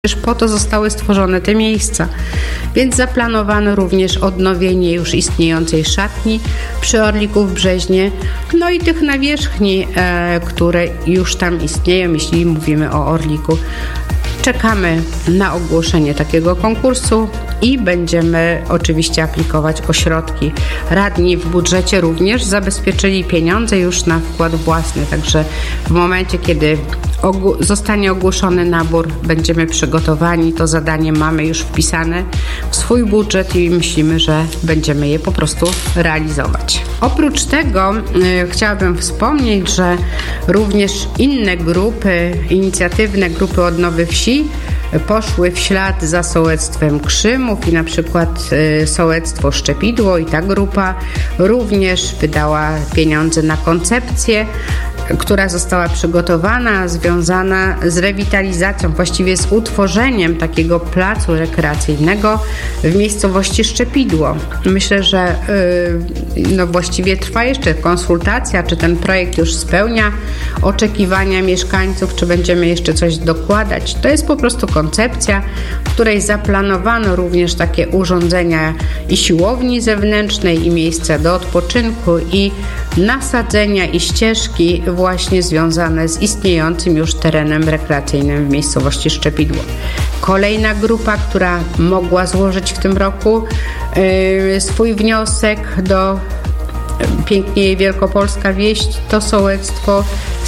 Przecież po to zostały stworzone te miejsca. Więc zaplanowano również odnowienie już istniejącej szatni przy Orliku w Brzeźnie, no i tych nawierzchni, które już tam istnieją, jeśli mówimy o Orliku. Czekamy na ogłoszenie takiego konkursu i będziemy oczywiście aplikować o środki. Radni w budżecie również zabezpieczyli pieniądze już na wkład własny, także w momencie, kiedy zostanie ogłoszony nabór, będziemy przygotowani, to zadanie mamy już wpisane w swój budżet i myślimy, że będziemy je po prostu realizować. Oprócz tego chciałabym wspomnieć, że również inne grupy, inicjatywne grupy odnowy wsi poszły w ślad za sołectwem Krzymów i na przykład sołectwo Szczepidło i ta grupa również wydała pieniądze na koncepcję, która została przygotowana, związana z rewitalizacją, właściwie z utworzeniem takiego placu rekreacyjnego w miejscowości Szczepidło. Myślę, że właściwie trwa jeszcze konsultacja, czy ten projekt już spełnia oczekiwania mieszkańców, czy będziemy jeszcze coś dokładać. To jest po prostu koncepcja, w której zaplanowano również takie urządzenia i siłowni zewnętrznej, i miejsca do odpoczynku, i nasadzenia, i ścieżki właśnie związane z istniejącym już terenem rekreacyjnym w miejscowości Szczepidło. Kolejna grupa, która mogła złożyć w tym roku swój wniosek do Pięknie Wielkopolska Wieść, to sołectwo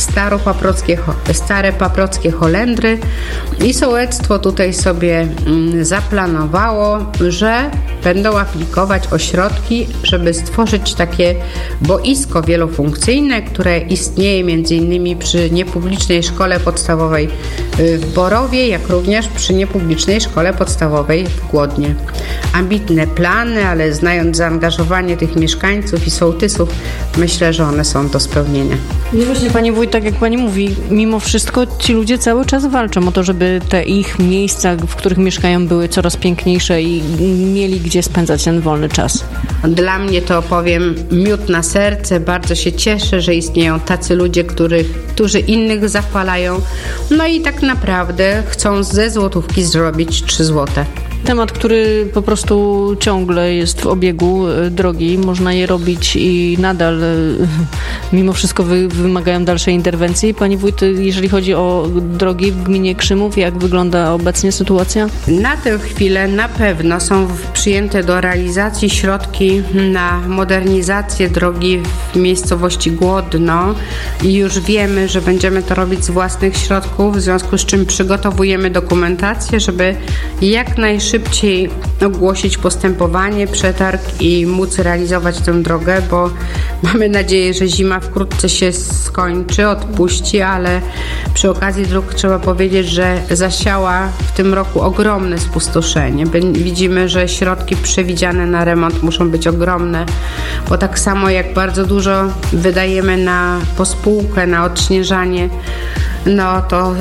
Stare Paprockie Holendry i sołectwo tutaj sobie zaplanowało, że będą aplikować o środki, żeby stworzyć takie boisko wielofunkcyjne, które istnieje m.in. przy niepublicznej szkole podstawowej w Borowie, jak również przy niepublicznej szkole podstawowej w Głodnie. Ambitne plany, ale znając zaangażowanie tych mieszkańców i sołtysów, myślę, że one są do spełnienia. No właśnie, Pani Wójt, tak jak Pani mówi, mimo wszystko ci ludzie cały czas walczą o to, żeby te ich miejsca, w których mieszkają, były coraz piękniejsze i mieli gdzie spędzać ten wolny czas. Dla mnie to, powiem, miód na serce. Bardzo się cieszę, że istnieją tacy ludzie, którzy innych zachwalają, no i tak naprawdę chcą ze złotówki zrobić 3 złote. Temat, który po prostu ciągle jest w obiegu, drogi, można je robić i nadal mimo wszystko wymagają dalszej interwencji. Pani Wójt, jeżeli chodzi o drogi w gminie Krzymów, jak wygląda obecnie sytuacja? Na tę chwilę na pewno są przyjęte do realizacji środki na modernizację drogi w miejscowości Głodno i już wiemy, że będziemy to robić z własnych środków, w związku z czym przygotowujemy dokumentację, żeby jak najszybciej ogłosić postępowanie, przetarg i móc realizować tę drogę, bo mamy nadzieję, że zima wkrótce się skończy, odpuści, ale przy okazji dróg trzeba powiedzieć, że zasiała w tym roku ogromne spustoszenie. Widzimy, że środki przewidziane na remont muszą być ogromne, bo tak samo jak bardzo dużo wydajemy na pospółkę, na odśnieżanie, no to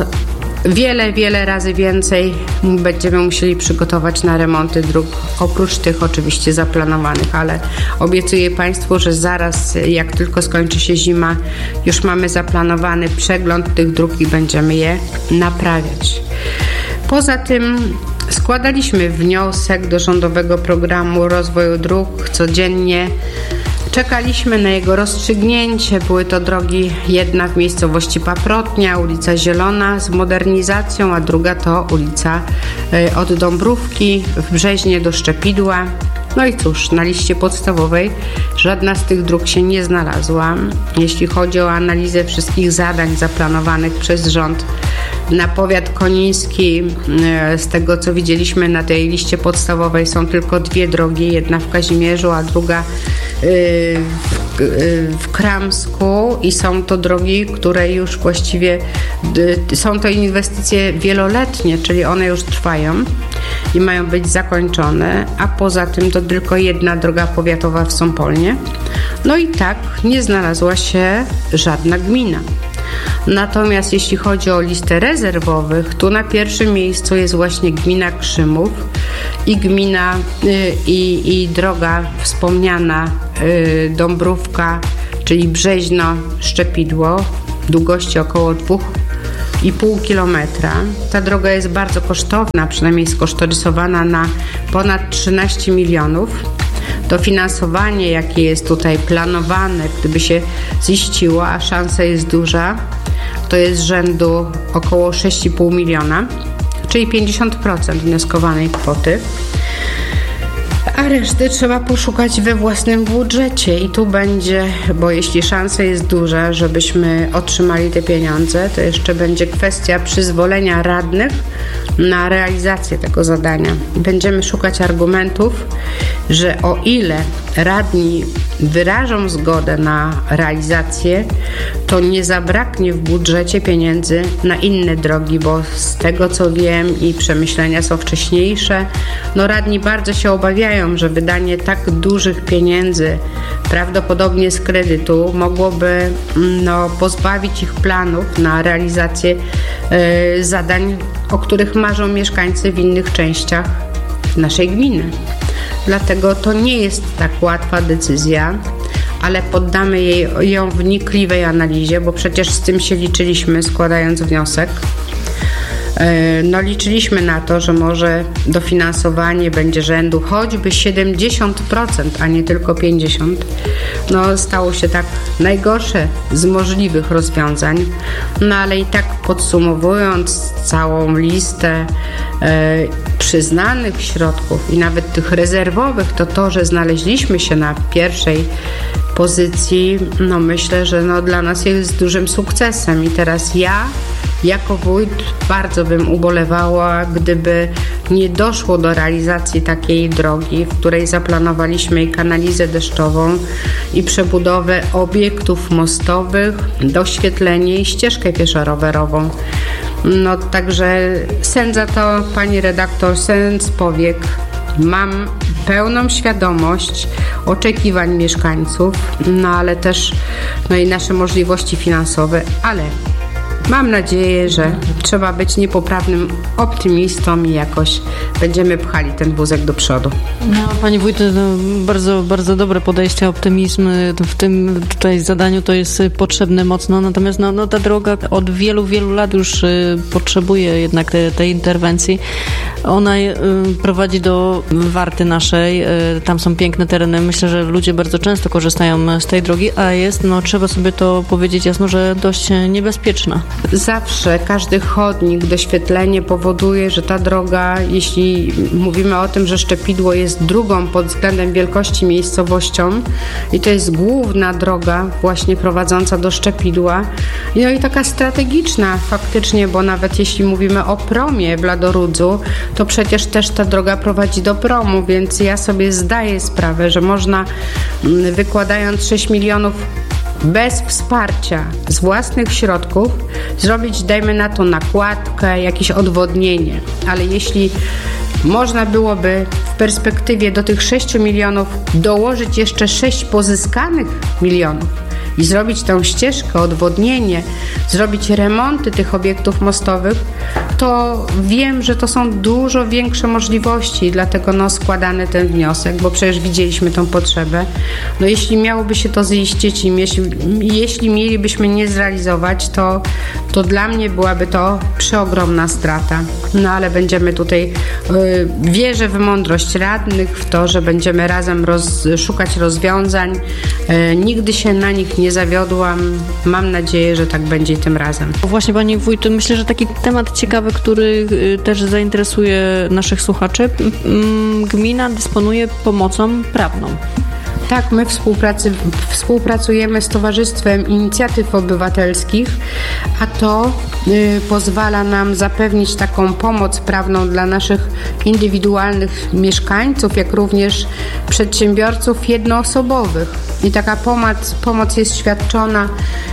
wiele razy więcej będziemy musieli przygotować na remonty dróg, oprócz tych oczywiście zaplanowanych, ale obiecuję Państwu, że zaraz, jak tylko skończy się zima, już mamy zaplanowany przegląd tych dróg i będziemy je naprawiać. Poza tym składaliśmy wniosek do Rządowego Programu Rozwoju Dróg codziennie. Czekaliśmy na jego rozstrzygnięcie. Były to drogi, jedna w miejscowości Paprotnia, ulica Zielona z modernizacją, a druga to ulica od Dąbrówki w Brzeźnie do Szczepidła. No i cóż, na liście podstawowej żadna z tych dróg się nie znalazła. Jeśli chodzi o analizę wszystkich zadań zaplanowanych przez rząd na powiat koniński, z tego co widzieliśmy na tej liście podstawowej, są tylko 2 drogi, jedna w Kazimierzu, a druga w Kramsku i są to drogi, które już właściwie są to inwestycje wieloletnie, czyli one już trwają i mają być zakończone, a poza tym to tylko jedna droga powiatowa w Sąpolnie. No i tak nie znalazła się żadna gmina. Natomiast jeśli chodzi o listę rezerwowych, tu na pierwszym miejscu jest właśnie gmina Krzymów i gmina i droga wspomniana Dąbrówka, czyli Brzeźno Szczepidło, długości około 2 2,5 kilometra. Ta droga jest bardzo kosztowna, przynajmniej skosztorysowana na ponad 13 milionów. Dofinansowanie, jakie jest tutaj planowane, gdyby się ziściło, a szansa jest duża, to jest rzędu około 6,5 miliona, czyli 50% wnioskowanej kwoty. A reszty trzeba poszukać we własnym budżecie i tu będzie, bo jeśli szansa jest duża, żebyśmy otrzymali te pieniądze, to jeszcze będzie kwestia przyzwolenia radnych na realizację tego zadania. Będziemy szukać argumentów, że o ile radni wyrażą zgodę na realizację, to nie zabraknie w budżecie pieniędzy na inne drogi, bo z tego co wiem i przemyślenia są wcześniejsze, radni bardzo się obawiają, że wydanie tak dużych pieniędzy, prawdopodobnie z kredytu, mogłoby pozbawić ich planów na realizację zadań, o których marzą mieszkańcy w innych częściach naszej gminy. Dlatego to nie jest tak łatwa decyzja, ale poddamy ją wnikliwej analizie, bo przecież z tym się liczyliśmy, składając wniosek. Liczyliśmy na to, że może dofinansowanie będzie rzędu choćby 70%, a nie tylko 50%. Stało się tak najgorsze z możliwych rozwiązań, ale i tak podsumowując całą listę przyznanych środków i nawet tych rezerwowych, to, że znaleźliśmy się na pierwszej pozycji, myślę, że dla nas jest dużym sukcesem i teraz ja jako wójt bardzo bym ubolewała, gdyby nie doszło do realizacji takiej drogi, w której zaplanowaliśmy i kanalizę deszczową, i przebudowę obiektów mostowych, doświetlenie i ścieżkę pieszo-rowerową. Także sędza to, pani redaktor, sens powiek. Mam pełną świadomość oczekiwań mieszkańców, ale też i nasze możliwości finansowe, ale mam nadzieję, że trzeba być niepoprawnym optymistą i jakoś będziemy pchali ten wózek do przodu. Pani wójt, bardzo, bardzo dobre podejście, optymizm w tym tutaj zadaniu to jest potrzebne mocno, natomiast ta droga od wielu, wielu lat już potrzebuje jednak tej interwencji. Ona prowadzi do Warty naszej, tam są piękne tereny, myślę, że ludzie bardzo często korzystają z tej drogi, a jest, trzeba sobie to powiedzieć jasno, że dość niebezpieczna. Zawsze każdy chodnik, doświetlenie powoduje, że ta droga, jeśli mówimy o tym, że Szczepidło jest drugą pod względem wielkości miejscowością i to jest główna droga właśnie prowadząca do Szczepidła, i taka strategiczna faktycznie, bo nawet jeśli mówimy o promie w Ladorudzu, to przecież też ta droga prowadzi do promu, więc ja sobie zdaję sprawę, że można, wykładając 6 milionów bez wsparcia z własnych środków, zrobić, dajmy na to, nakładkę, jakieś odwodnienie. Ale jeśli można byłoby w perspektywie do tych 6 milionów dołożyć jeszcze 6 pozyskanych milionów i zrobić tę ścieżkę, odwodnienie, zrobić remonty tych obiektów mostowych, to wiem, że to są dużo większe możliwości i dlatego składany ten wniosek, bo przecież widzieliśmy tą potrzebę. Jeśli miałoby się to ziścić i jeśli mielibyśmy nie zrealizować, to dla mnie byłaby to przeogromna strata. Ale będziemy tutaj, wierzę w mądrość radnych, w to, że będziemy razem szukać rozwiązań. Nigdy się na nich nie zawiodłam. Mam nadzieję, że tak będzie tym razem. Właśnie, pani wójt, myślę, że taki temat ciekawy, który też zainteresuje naszych słuchaczy. Gmina dysponuje pomocą prawną. Tak, my współpracujemy z Towarzystwem Inicjatyw Obywatelskich, a to pozwala nam zapewnić taką pomoc prawną dla naszych indywidualnych mieszkańców, jak również przedsiębiorców jednoosobowych. I taka pomoc jest świadczona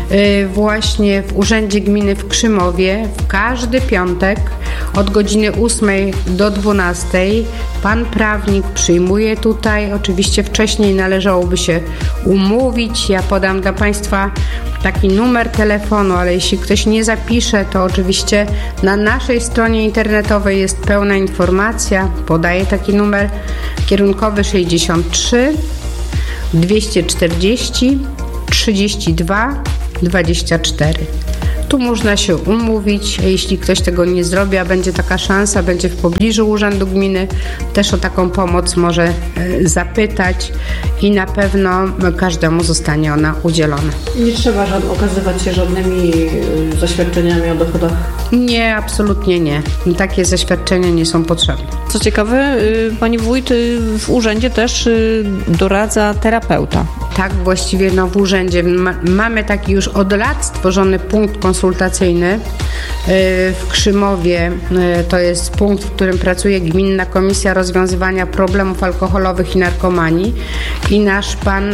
właśnie w Urzędzie Gminy w Krzymowie w każdy piątek od godziny 8 do 12. Pan prawnik przyjmuje tutaj, oczywiście wcześniej należałoby się umówić. Ja podam dla Państwa taki numer telefonu, ale jeśli ktoś nie zapisze, to oczywiście na naszej stronie internetowej jest pełna informacja. Podaję taki numer kierunkowy 63 240 32 24. Tu można się umówić, jeśli ktoś tego nie zrobi, a będzie taka szansa, będzie w pobliżu Urzędu Gminy, też o taką pomoc może zapytać i na pewno każdemu zostanie ona udzielona. Nie trzeba okazywać się żadnymi zaświadczeniami o dochodach? Nie, absolutnie nie. Takie zaświadczenia nie są potrzebne. Co ciekawe, pani wójt w urzędzie też doradza terapeuta. Tak, właściwie w urzędzie mamy taki już od lat stworzony punkt konsultacyjny w Krzymowie. To jest punkt, w którym pracuje Gminna Komisja Rozwiązywania Problemów Alkoholowych i Narkomanii i nasz pan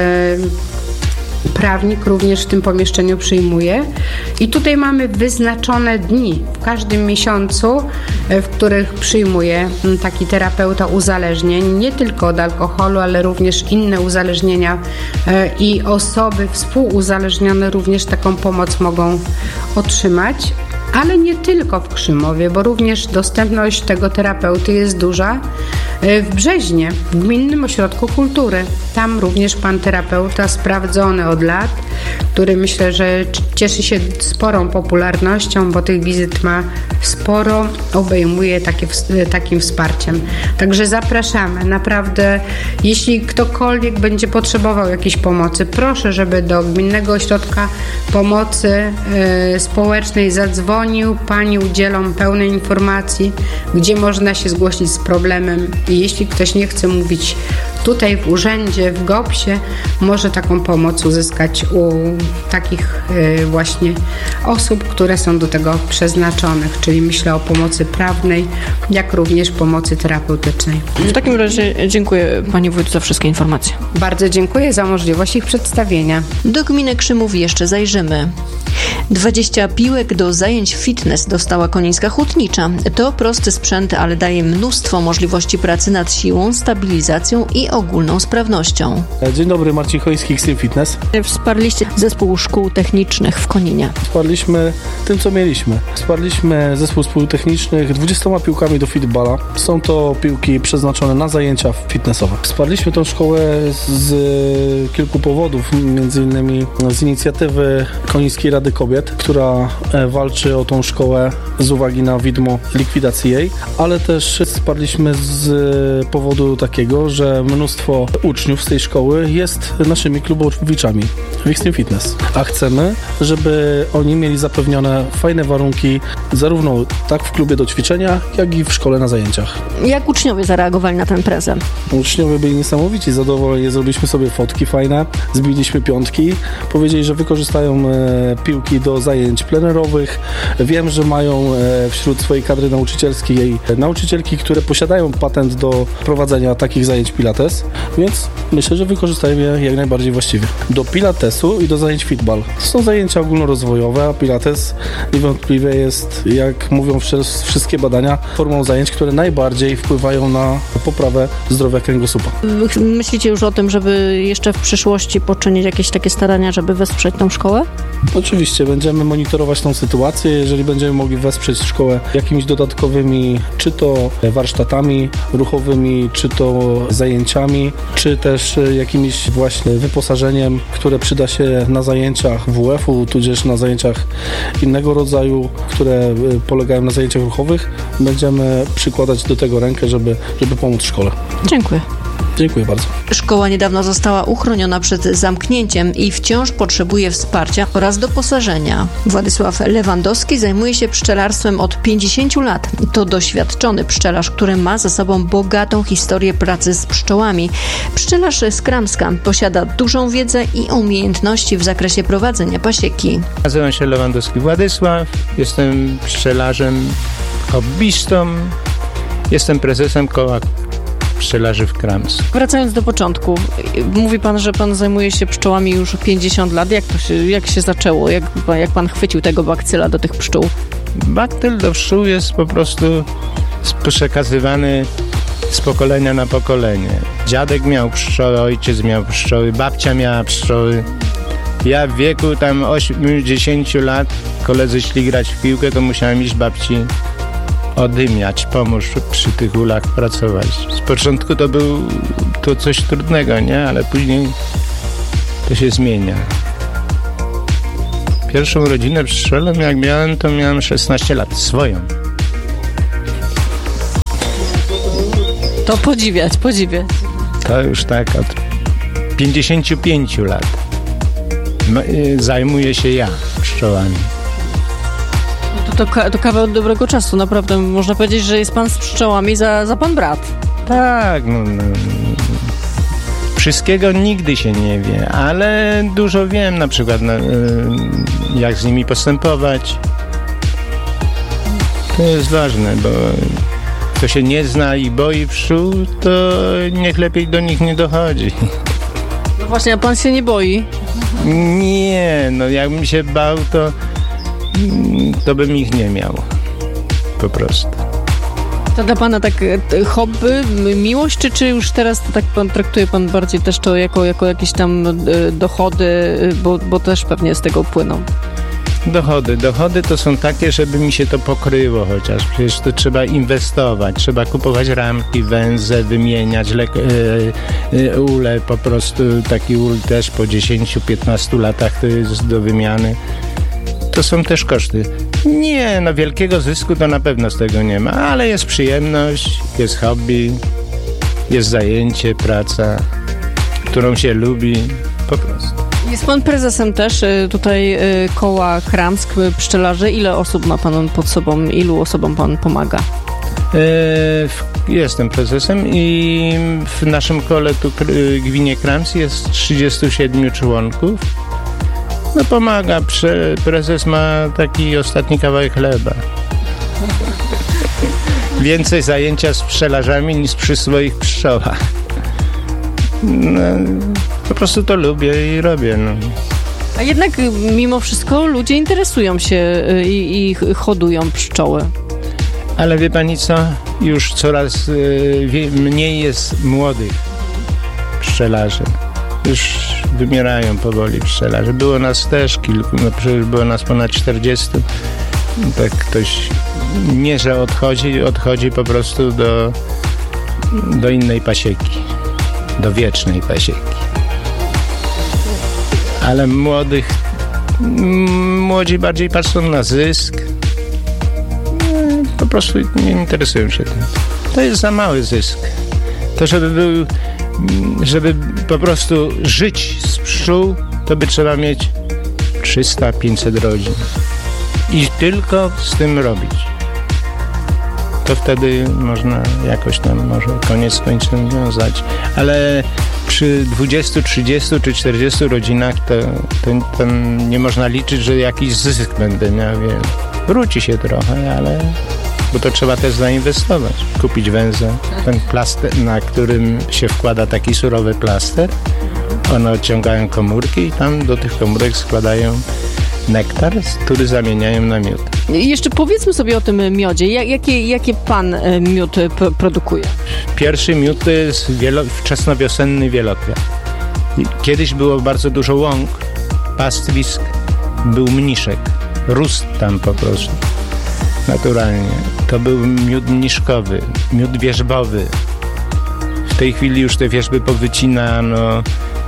prawnik również w tym pomieszczeniu przyjmuje. I tutaj mamy wyznaczone dni w każdym miesiącu, w których przyjmuje taki terapeuta uzależnień, nie tylko od alkoholu, ale również inne uzależnienia i osoby współuzależnione również taką pomoc mogą otrzymać. Ale nie tylko w Krzymowie, bo również dostępność tego terapeuty jest duża w Brzeźnie, w Gminnym Ośrodku Kultury. Tam również pan terapeuta sprawdzony od lat, który myślę, że cieszy się sporą popularnością, bo tych wizyt ma sporo, obejmuje takim wsparciem. Także zapraszamy. Naprawdę, jeśli ktokolwiek będzie potrzebował jakiejś pomocy, proszę, żeby do Gminnego Ośrodka Pomocy Społecznej zadzwonił. Pani udzielą pełnej informacji, gdzie można się zgłosić z problemem. I jeśli ktoś nie chce mówić tutaj w urzędzie, w GOPS-ie, może taką pomoc uzyskać u takich właśnie osób, które są do tego przeznaczonych, czyli myślę o pomocy prawnej, jak również pomocy terapeutycznej. W takim razie dziękuję pani wójt za wszystkie informacje. Bardzo dziękuję za możliwość ich przedstawienia. Do gminy Krzymów jeszcze zajrzymy. 20 piłek do zajęć fitness dostała Konińska Hutnicza. To prosty sprzęt, ale daje mnóstwo możliwości pracy nad siłą, stabilizacją i ogólną sprawnością. Dzień dobry, Marcin Chojski, Xtreme Fitness. Wsparliście zespół szkół technicznych w Koninie. Wsparliśmy tym, co mieliśmy. Wsparliśmy zespół szkół technicznych 20 piłkami do fitballa. Są to piłki przeznaczone na zajęcia fitnessowe. Wsparliśmy tę szkołę z kilku powodów, między innymi z inicjatywy Konińskiej Rady Kobiet, która walczy o tą szkołę z uwagi na widmo likwidacji jej, ale też wsparliśmy z powodu takiego, że mnóstwo uczniów z tej szkoły jest naszymi klubowiczami w Xtreme Fitness, a chcemy, żeby oni mieli zapewnione fajne warunki zarówno tak w klubie do ćwiczenia, jak i w szkole na zajęciach. Jak uczniowie zareagowali na ten prezent? Uczniowie byli niesamowici, zadowoleni, zrobiliśmy sobie fotki fajne, zbiliśmy piątki, powiedzieli, że wykorzystają piłki do zajęć plenerowych. Wiem, że mają wśród swojej kadry nauczycielskiej nauczycielki, które posiadają patent do prowadzenia takich zajęć pilates, więc myślę, że wykorzystają je jak najbardziej właściwie. Do pilatesu i do zajęć fitball. To są zajęcia ogólnorozwojowe, a pilates niewątpliwie jest, jak mówią wszystkie badania, formą zajęć, które najbardziej wpływają na poprawę zdrowia kręgosłupa. Myślicie już o tym, żeby jeszcze w przyszłości poczynić jakieś takie starania, żeby wesprzeć tą szkołę? Oczywiście, będziemy monitorować tą sytuację. Jeżeli będziemy mogli wesprzeć szkołę jakimiś dodatkowymi, czy to warsztatami ruchowymi, czy to zajęciami, czy też jakimś właśnie wyposażeniem, które przyda się na zajęciach WF-u, tudzież na zajęciach innego rodzaju, które polegają na zajęciach ruchowych, będziemy przykładać do tego rękę, żeby pomóc szkole. Dziękuję. Dziękuję bardzo. Szkoła niedawno została uchroniona przed zamknięciem i wciąż potrzebuje wsparcia oraz doposażenia. Władysław Lewandowski zajmuje się pszczelarstwem od 50 lat. To doświadczony pszczelarz, który ma za sobą bogatą historię pracy z pszczołami. Pszczelarz z Kramska posiada dużą wiedzę i umiejętności w zakresie prowadzenia pasieki. Nazywam się Lewandowski Władysław, jestem pszczelarzem hobbystą, jestem prezesem koła pszczelarzy w Kramsku. Wracając do początku, mówi pan, że pan zajmuje się pszczołami już 50 lat. Jak się zaczęło? Jak pan chwycił tego bakcyla do tych pszczół? Baktyl do pszczół jest po prostu przekazywany z pokolenia na pokolenie. Dziadek miał pszczoły, ojciec miał pszczoły, babcia miała pszczoły. Ja w wieku tam 8-10 lat, koledzy szli grać w piłkę, to musiałem iść babci odymiać, pomóż przy tych ulach pracować. Z początku to coś trudnego, nie? Ale później to się zmienia. Pierwszą rodzinę pszczelą jak miałem, to miałem 16 lat, swoją. To podziwiać. To już tak od 55 lat zajmuję się ja pszczołami. To kawał dobrego czasu, naprawdę. Można powiedzieć, że jest pan z pszczołami za pan brat. Tak, wszystkiego nigdy się nie wie, ale dużo wiem, na przykład jak z nimi postępować. To jest ważne, bo kto się nie zna i boi pszczół, to niech lepiej do nich nie dochodzi. No właśnie, a pan się nie boi? Nie, jakbym się bał, to bym ich nie miał. Po prostu. To dla pana tak hobby, miłość, czy już teraz to tak pan traktuje pan bardziej też to jako jakieś tam dochody, bo też pewnie z tego płyną? Dochody to są takie, żeby mi się to pokryło chociaż. Przecież to trzeba inwestować, trzeba kupować ramki, węże, wymieniać ule, po prostu taki ul też po 10-15 latach to jest do wymiany. To są też koszty. Nie, wielkiego zysku to na pewno z tego nie ma, ale jest przyjemność, jest hobby, jest zajęcie, praca, którą się lubi, po prostu. Jest pan prezesem też tutaj koła Kramsk Pszczelarzy. Ile osób ma pan pod sobą? Ilu osobom pan pomaga? Jestem prezesem i w naszym kole tu gminie Kramsk jest 37 członków. Pomaga. Prezes ma taki ostatni kawałek chleba. Więcej zajęcia z pszczelarzami niż przy swoich pszczołach. Po prostu to lubię i robię. A jednak mimo wszystko ludzie interesują się i hodują pszczoły. Ale wie pani co? Już coraz mniej jest młodych pszczelarzy. Już wymierają powoli pszczelarze. Było nas też kilku, przecież było nas ponad 40. Tak ktoś nie, że odchodzi po prostu do innej pasieki. Do wiecznej pasieki. Ale młodzi bardziej patrzą na zysk. Po prostu nie interesują się tym. To jest za mały zysk. To żeby po prostu żyć z pszczół, to by trzeba mieć 300-500 rodzin. I tylko z tym robić. To wtedy można jakoś tam może koniec końcem wiązać. Ale przy 20, 30 czy 40 rodzinach to nie można liczyć, że jakiś zysk będę miał. Wróci się trochę, ale bo to trzeba też zainwestować. Kupić węzeł, ten plaster, na którym się wkłada taki surowy plaster. One odciągają komórki i tam do tych komórek składają nektar, który zamieniają na miód. Jeszcze powiedzmy sobie o tym miodzie. Jakie pan miód produkuje? Pierwszy miód to jest wczesnowiosenny wielokwiat. Kiedyś było bardzo dużo łąk, pastwisk, był mniszek. Rósł tam po prostu. Naturalnie. To był miód mniszkowy, miód wierzbowy. W tej chwili już te wierzby powycinano,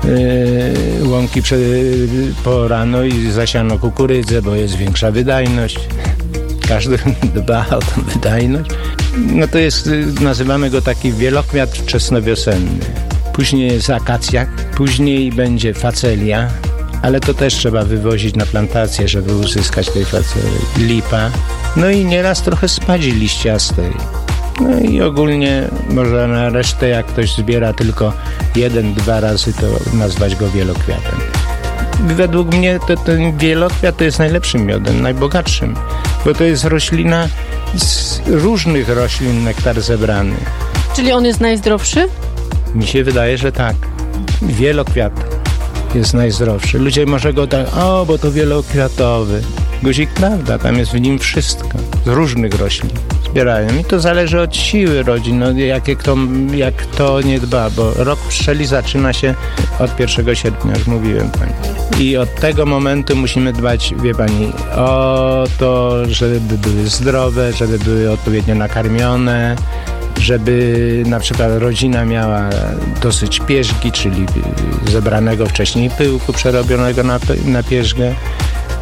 łąki porano i zasiano kukurydzę, bo jest większa wydajność. Każdy dba o tą wydajność. To jest, nazywamy go taki wielokwiat wczesnowiosenny. Później jest akacja, później będzie facelia, ale to też trzeba wywozić na plantację, żeby uzyskać tej facelii. Lipa. I nieraz trochę spadzi liściastej. I ogólnie można na resztę, jak ktoś zbiera tylko 1-2 razy, to nazwać go wielokwiatem. Według mnie ten wielokwiat to jest najlepszym miodem, najbogatszym, bo to jest roślina z różnych roślin nektar zebrany. Czyli on jest najzdrowszy? Mi się wydaje, że tak. Wielokwiat jest najzdrowszy. Ludzie może go tak, bo to wielokwiatowy. Guzik, prawda, tam jest w nim wszystko. Z różnych roślin zbierają. I to zależy od siły rodzin, jak kto nie dba, bo rok pszczeli zaczyna się od 1 sierpnia, już mówiłem pani. I od tego momentu musimy dbać, wie pani, o to, żeby były zdrowe, żeby były odpowiednio nakarmione, żeby na przykład rodzina miała dosyć pierzgi, czyli zebranego wcześniej pyłku przerobionego na pierzgę.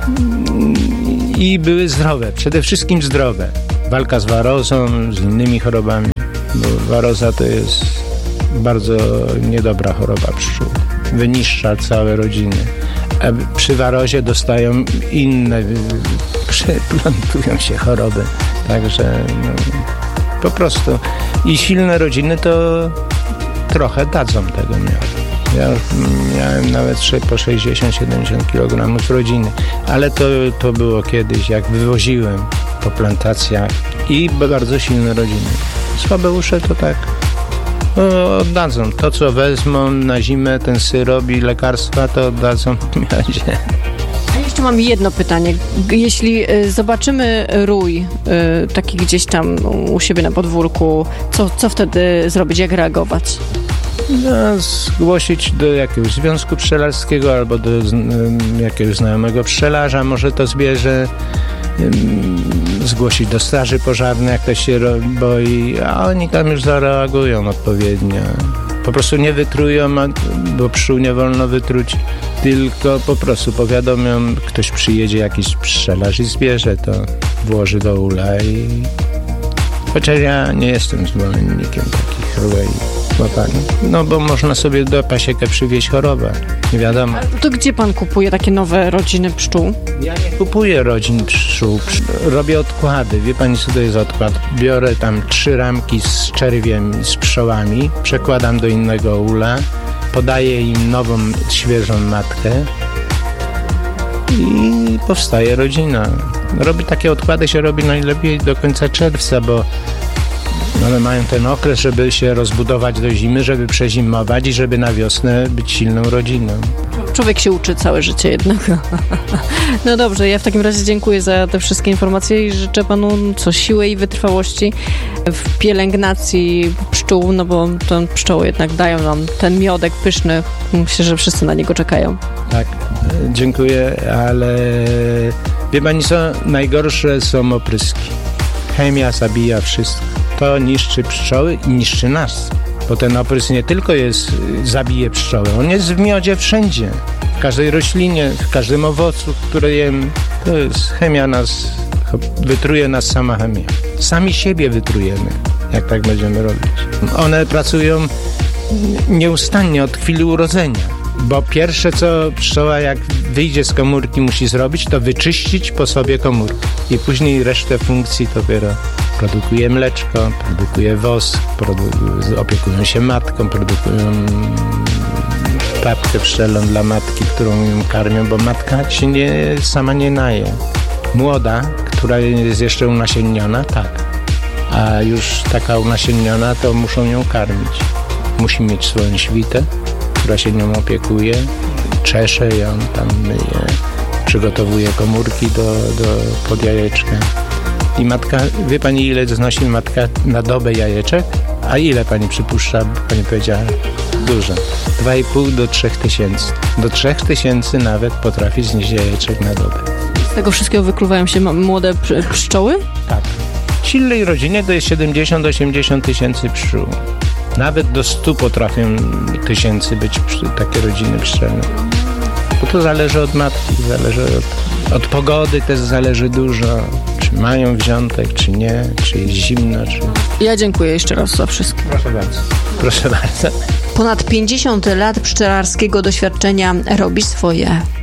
i były zdrowe, przede wszystkim zdrowe. Walka z warozą, z innymi chorobami, bo waroza to jest bardzo niedobra choroba pszczół. Wyniszcza całe rodziny. A przy warozie dostają inne, przeplątują się choroby. Także po prostu. I silne rodziny to trochę dadzą tego miodu. Ja miałem nawet po 60-70 kg rodziny, ale to było kiedyś, jak wywoziłem po plantacjach i bardzo silne rodziny. Słabeusze to tak oddadzą. To, co wezmą na zimę, ten syrop i lekarstwa, to oddadzą w miodzie. A jeszcze mam jedno pytanie. Jeśli zobaczymy rój taki gdzieś tam u siebie na podwórku, co wtedy zrobić, jak reagować? Zgłosić do jakiegoś związku pszczelarskiego albo do jakiegoś znajomego pszczelarza, może to zwierzę, zgłosić do straży pożarnej, jak ktoś się boi, a oni tam już zareagują odpowiednio. Po prostu nie wytrują, bo pszczół nie wolno wytruć, tylko po prostu powiadomią, ktoś przyjedzie, jakiś pszczelarz i zbierze to, włoży do ula i... Chociaż ja nie jestem zwolennikiem takich rui łapani. No bo można sobie do pasiekę przywieźć chorobę. Nie wiadomo. Ale to gdzie pan kupuje takie nowe rodziny pszczół? Ja nie kupuję rodzin pszczół. Robię odkłady. Wie pani, co to jest odkład? Biorę tam 3 ramki z czerwiem, z pszczołami, przekładam do innego ula, podaję im nową, świeżą matkę i powstaje rodzina. Takie odkłady się robi najlepiej do końca czerwca, bo one mają ten okres, żeby się rozbudować do zimy, żeby przezimować i żeby na wiosnę być silną rodziną. Człowiek się uczy całe życie jednak. No dobrze, ja w takim razie dziękuję za te wszystkie informacje i życzę panu siły i wytrwałości w pielęgnacji pszczół, no bo te pszczoły jednak dają nam ten miodek pyszny. Myślę, że wszyscy na niego czekają. Tak, dziękuję, ale wie pani co? Najgorsze są opryski. Chemia zabija wszystko. To niszczy pszczoły i niszczy nas. Bo ten oprysk nie tylko zabije pszczoły, on jest w miodzie wszędzie. W każdej roślinie, w każdym owocu, który jem. To jest chemia wytruje nas sama chemia. Sami siebie wytrujemy, jak tak będziemy robić. One pracują nieustannie od chwili urodzenia. Bo pierwsze, co pszczoła jak wyjdzie z komórki musi zrobić, to wyczyścić po sobie komórkę. I później resztę funkcji dopiero produkuje mleczko, produkuje wosk, opiekują się matką, produkują papkę pszczelą dla matki, którą ją karmią, bo matka się sama nie naje. Młoda, która jest jeszcze unasienniona, tak. A już taka unasienniona, to muszą ją karmić. Musi mieć swoją świtę, która się nią opiekuje, czesze ją, tam myje, przygotowuje komórki pod jajeczka. I matka, wie pani, ile znosi matka na dobę jajeczek? A ile pani przypuszcza? Pani powiedziała, dużo. 2,5 do 3 tysięcy. Do 3 tysięcy nawet potrafi znieść jajeczek na dobę. Z tego wszystkiego wykluwają się młode pszczoły? Tak. W silnej rodzinie to jest 70-80 tysięcy pszczół. Nawet do 100 potrafią tysięcy być takie rodziny pszczelne. Bo to zależy od matki, zależy od pogody też zależy dużo. Czy mają wrzątek, czy nie, czy jest zimno, czy... Ja dziękuję jeszcze raz za wszystko. Proszę bardzo. Proszę bardzo. Ponad 50 lat pszczelarskiego doświadczenia robi swoje.